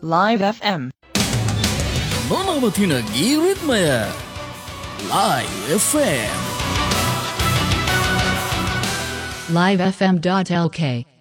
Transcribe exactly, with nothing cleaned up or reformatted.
Live F M. නොනවතින ගීරිත්මය Live F M. live f m dot l k